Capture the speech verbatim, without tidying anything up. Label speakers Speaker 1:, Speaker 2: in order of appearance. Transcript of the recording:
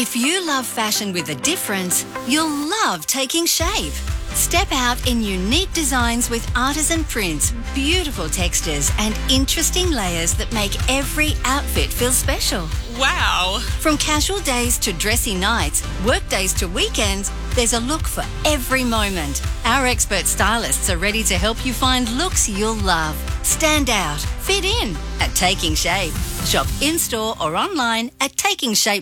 Speaker 1: If you love fashion with a difference, you'll love Taking Shape. Step out in unique designs with artisan prints, beautiful textures and interesting layers that make every outfit feel special.
Speaker 2: Wow!
Speaker 1: From casual days to dressy nights, work days to weekends, there's a look for every moment. Our expert stylists are ready to help you find looks you'll love. Stand out, fit in at Taking Shape. Shop in-store or online at taking shape.